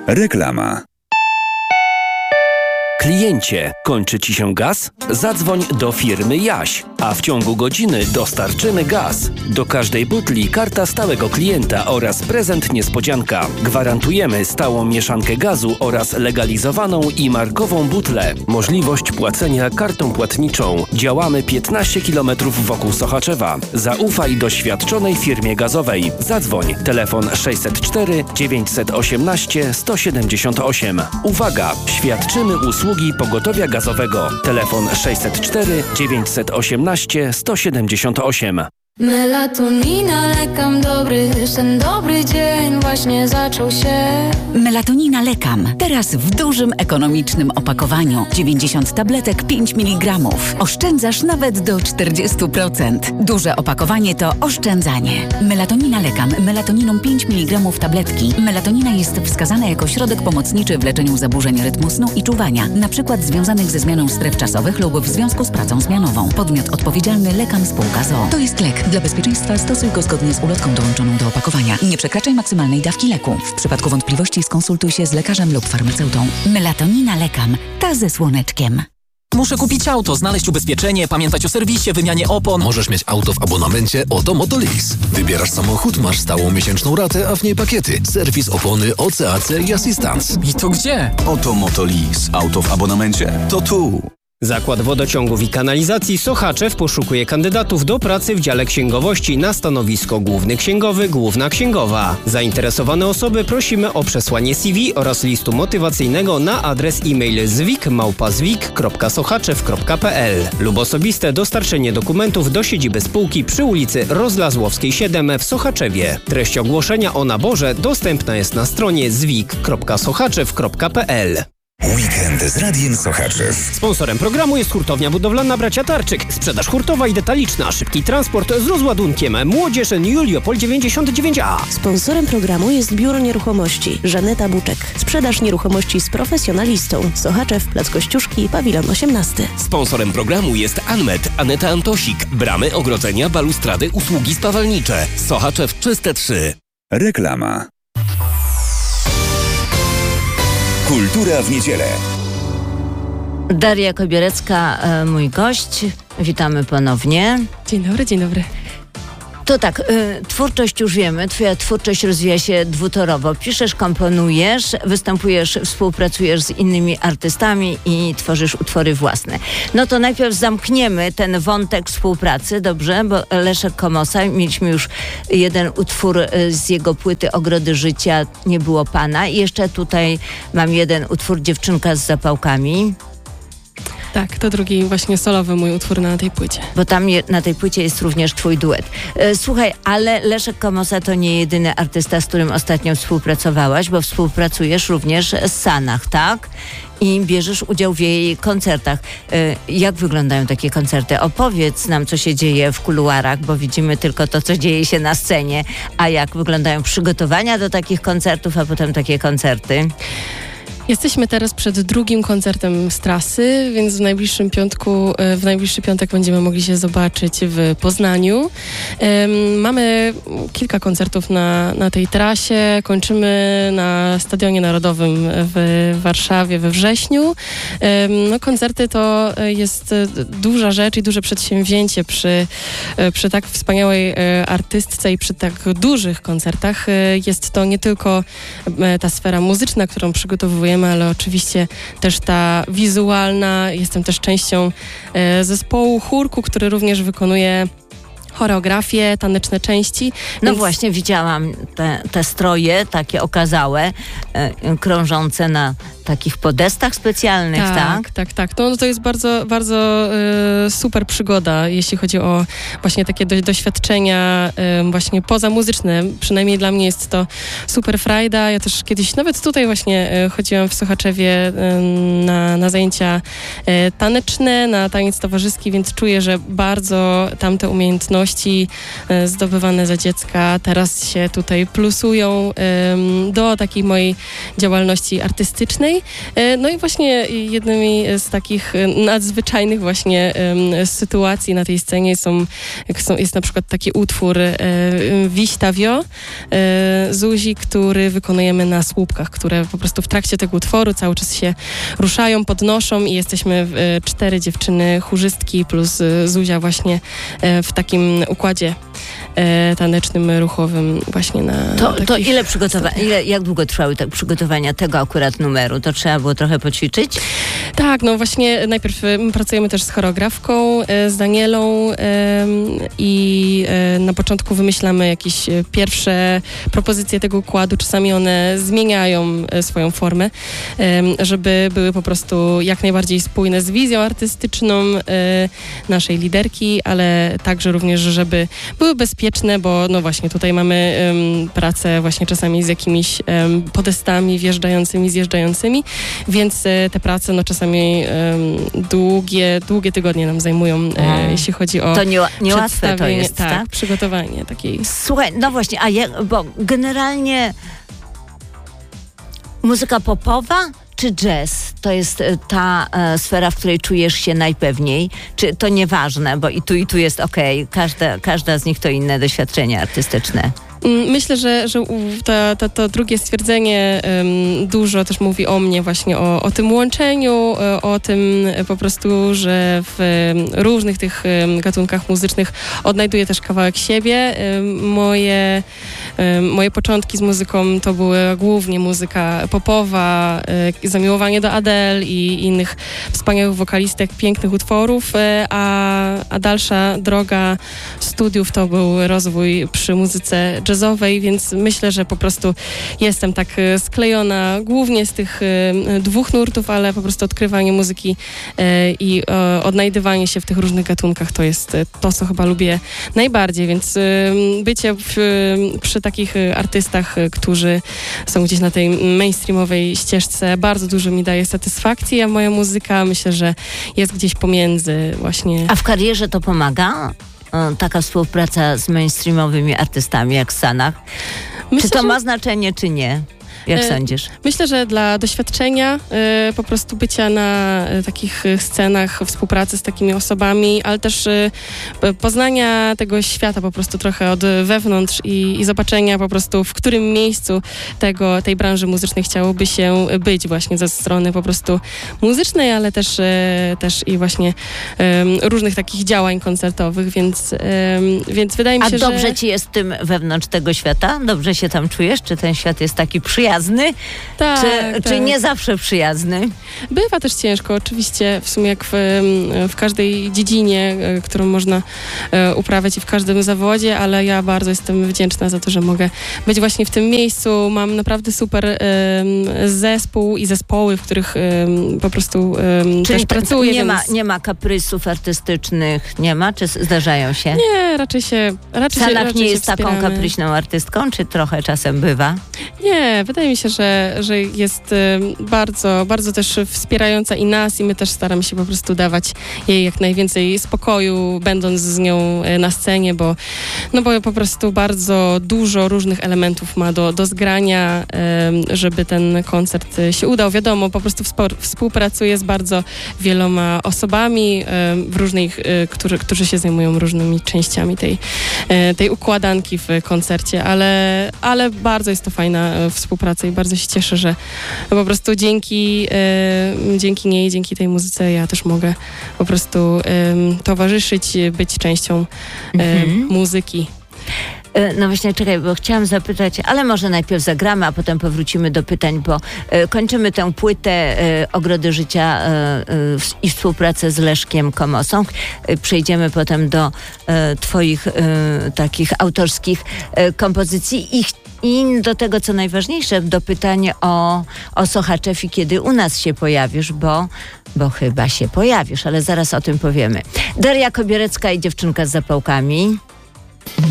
Reklama. Kliencie, kończy Ci się gaz? Zadzwoń do firmy Jaś, a w ciągu godziny dostarczymy gaz. Do każdej butli karta stałego klienta oraz prezent niespodzianka. Gwarantujemy stałą mieszankę gazu oraz legalizowaną i markową butlę. Możliwość płacenia kartą płatniczą. Działamy 15 km wokół Sochaczewa. Zaufaj doświadczonej firmie gazowej. Zadzwoń. Telefon 604 918 178. Uwaga! Świadczymy usługi pogotowia gazowego. Telefon 604 918 178. Melatonina, lekam dobry sen, dobry dzień właśnie zaczął się. Melatonina Lekam. Teraz w dużym, ekonomicznym opakowaniu. 90 tabletek 5 mg. Oszczędzasz nawet do 40%. Duże opakowanie to oszczędzanie. Melatonina Lekam. Melatoniną 5 mg tabletki. Melatonina jest wskazana jako środek pomocniczy w leczeniu zaburzeń rytmu snu i czuwania, np. związanych ze zmianą stref czasowych lub w związku z pracą zmianową. Podmiot odpowiedzialny Lekam Spółka z o.o. To jest lek. Dla bezpieczeństwa stosuj go zgodnie z ulotką dołączoną do opakowania. Nie przekraczaj maksymalnej dawki leku. W przypadku wątpliwości skonsultuj się z lekarzem lub farmaceutą. Melatonina Lekam. Ta ze słoneczkiem. Muszę kupić auto, znaleźć ubezpieczenie, pamiętać o serwisie, wymianie opon. Możesz mieć auto w abonamencie Oto Motolease. Wybierasz samochód, masz stałą miesięczną ratę, a w niej pakiety. Serwis, opony, OCAC i asystans. I to gdzie? Oto Motolease. Auto w abonamencie. To tu. Zakład Wodociągów i Kanalizacji Sochaczew poszukuje kandydatów do pracy w dziale księgowości na stanowisko główny księgowy, główna księgowa. Zainteresowane osoby prosimy o przesłanie CV oraz listu motywacyjnego na adres e-mail zwik@zwik.sochaczew.pl lub osobiste dostarczenie dokumentów do siedziby spółki przy ulicy Rozlazłowskiej 7 w Sochaczewie. Treść ogłoszenia o naborze dostępna jest na stronie zwik.sochaczew.pl. Weekend z Radiem Sochaczew. Sponsorem programu jest hurtownia budowlana Bracia Tarczyk. Sprzedaż hurtowa i detaliczna. Szybki transport z rozładunkiem. Młodzież Juliopol 99A. Sponsorem programu jest Biuro Nieruchomości Żaneta Buczek. Sprzedaż nieruchomości z profesjonalistą. Sochaczew, Plac Kościuszki, Pawilon 18. Sponsorem programu jest Anmet, Aneta Antosik. Bramy, ogrodzenia, balustrady, usługi spawalnicze. Sochaczew Czyste 3. Reklama. Kultura w niedzielę. Daria Kobierecka, mój gość. Witamy ponownie. Dzień dobry, dzień dobry. To tak, twórczość już wiemy, twoja twórczość rozwija się dwutorowo. Piszesz, komponujesz, występujesz, współpracujesz z innymi artystami i tworzysz utwory własne. No to najpierw zamkniemy ten wątek współpracy, dobrze? Bo Leszek Komosa, mieliśmy już jeden utwór z jego płyty Ogrody Życia, Nie było pana. I jeszcze tutaj mam jeden utwór, Dziewczynka z zapałkami. Tak, to drugi właśnie solowy mój utwór na tej płycie. Bo tam na tej płycie jest również twój duet. Słuchaj, ale Leszek Komosa to nie jedyny artysta, z którym ostatnio współpracowałaś, bo współpracujesz również z Sanach, tak? I bierzesz udział w jej koncertach. Jak wyglądają takie koncerty? Opowiedz nam, co się dzieje w kuluarach, bo widzimy tylko to, co dzieje się na scenie. A jak wyglądają przygotowania do takich koncertów, a potem takie koncerty? Jesteśmy teraz przed drugim koncertem z trasy, więc w najbliższy piątek będziemy mogli się zobaczyć w Poznaniu. Mamy kilka koncertów na tej trasie. Kończymy na Stadionie Narodowym w Warszawie we wrześniu. Koncerty to jest duża rzecz i duże przedsięwzięcie przy tak wspaniałej artystce i przy tak dużych koncertach. Jest to nie tylko ta sfera muzyczna, którą przygotowujemy, ale oczywiście też ta wizualna. Jestem też częścią zespołu chórku, który również wykonuje choreografię, taneczne części. No właśnie, widziałam te stroje takie okazałe, krążące na takich podestach specjalnych, tak? Tak. To jest bardzo, bardzo super przygoda, jeśli chodzi o właśnie takie doświadczenia właśnie pozamuzyczne. Przynajmniej dla mnie jest to super frajda. Ja też kiedyś nawet tutaj właśnie chodziłam w Sochaczewie na zajęcia taneczne, na taniec towarzyski, więc czuję, że bardzo tamte umiejętności umiejętności zdobywane za dziecka teraz się tutaj plusują do takiej mojej działalności artystycznej. No i właśnie jednymi z takich nadzwyczajnych właśnie sytuacji na tej scenie jest na przykład taki utwór Wiśtawio Zuzi, który wykonujemy na słupkach, które po prostu w trakcie tego utworu cały czas się ruszają, podnoszą i jesteśmy 4 dziewczyny chórzystki plus Zuzia właśnie w takim układzie tanecznym, ruchowym właśnie na To ile jak długo trwały te przygotowania tego akurat numeru? To trzeba było trochę poćwiczyć? Tak, no właśnie najpierw pracujemy też z choreografką, z Danielą i na początku wymyślamy jakieś pierwsze propozycje tego układu. Czasami one zmieniają swoją formę, żeby były po prostu jak najbardziej spójne z wizją artystyczną naszej liderki, ale także również, żeby były bezpieczne, bo no właśnie tutaj mamy pracę właśnie czasami z jakimiś podestami wjeżdżającymi, zjeżdżającymi, więc te prace no czasami długie tygodnie nam zajmują, jeśli chodzi o to niełatwe to jest, tak? Przygotowanie takiej. Słuchaj, no właśnie, bo generalnie muzyka popowa czy jazz to jest ta sfera, w której czujesz się najpewniej? Czy to nieważne, bo i tu jest okej, każda z nich to inne doświadczenie artystyczne? Myślę, że to drugie stwierdzenie dużo też mówi o mnie właśnie, o tym łączeniu, o tym po prostu, że w różnych tych gatunkach muzycznych odnajduję też kawałek siebie. Moje początki z muzyką to były głównie muzyka popowa, zamiłowanie do Adele i innych wspaniałych wokalistek, pięknych utworów, a dalsza droga studiów to był rozwój przy muzyce jazzowej, więc myślę, że po prostu jestem tak sklejona głównie z tych 2 nurtów, ale po prostu odkrywanie muzyki i odnajdywanie się w tych różnych gatunkach to jest to, co chyba lubię najbardziej, więc bycie przy takich artystach, którzy są gdzieś na tej mainstreamowej ścieżce, bardzo dużo mi daje satysfakcji, a moja muzyka myślę, że jest gdzieś pomiędzy właśnie. A w karierze to pomaga? Taka współpraca z mainstreamowymi artystami jak Sanach? Czy to ma znaczenie, czy nie? Jak sądzisz? Myślę, że dla doświadczenia po prostu bycia na takich scenach, współpracy z takimi osobami, ale też poznania tego świata po prostu trochę od wewnątrz i zobaczenia po prostu, w którym miejscu tej branży muzycznej chciałoby się być właśnie ze strony po prostu muzycznej, ale też i właśnie różnych takich działań koncertowych, więc wydaje mi się, że... A dobrze ci jest tym wewnątrz tego świata? Dobrze się tam czujesz? Czy ten świat jest taki przyjazny? Tak, czy nie zawsze przyjazny? Bywa też ciężko, oczywiście, w sumie jak w każdej dziedzinie, którą można uprawiać i w każdym zawodzie, ale ja bardzo jestem wdzięczna za to, że mogę być właśnie w tym miejscu. Mam naprawdę super zespół i zespoły, w których po prostu też pracuję. Nie ma kaprysów artystycznych, nie ma? Czy zdarzają się? Nie, raczej Sanach nie jest taką kapryśną artystką, czy trochę czasem bywa? Nie, wydaje mi się, że jest bardzo, bardzo też wspierająca i nas, i my też staramy się po prostu dawać jej jak najwięcej spokoju, będąc z nią na scenie, bo po prostu bardzo dużo różnych elementów ma do zgrania, żeby ten koncert się udał. Wiadomo, po prostu współpracuję z bardzo wieloma osobami w różnych, którzy się zajmują różnymi częściami tej układanki w koncercie, ale bardzo jest to fajna współpraca i bardzo się cieszę, że po prostu dzięki niej, dzięki tej muzyce ja też mogę po prostu towarzyszyć, być częścią muzyki. No właśnie, czekaj, bo chciałam zapytać, ale może najpierw zagramy, a potem powrócimy do pytań, bo kończymy tę płytę Ogrody Życia i współpracę z Leszkiem Komosą. Przejdziemy potem do twoich takich autorskich kompozycji i do tego, co najważniejsze, do pytania o Sochaczew i kiedy u nas się pojawisz, bo chyba się pojawisz, ale zaraz o tym powiemy. Daria Kobierecka i Dziewczynka z zapałkami.